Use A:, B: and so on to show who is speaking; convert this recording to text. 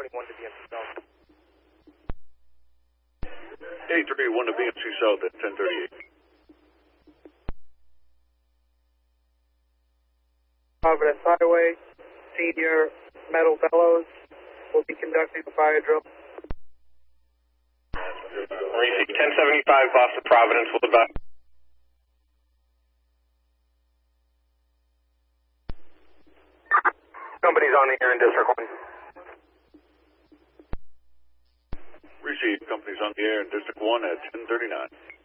A: 831 to BMC South.
B: 831 to BMC South at 1038.
A: Providence Highway, Senior Metal Bellows will be conducting a fire drill.
C: Receive 1075 Boston Providence will advise.
A: Company's on the air in District 1.
B: Receive companies on the air in District 1 at 1039.